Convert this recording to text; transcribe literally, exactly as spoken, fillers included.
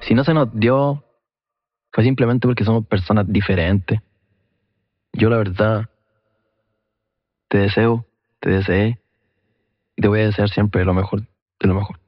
Si no se nos dio, fue simplemente porque somos personas diferentes. Yo la verdad te deseo, te deseé y te voy a desear siempre lo mejor de lo mejor.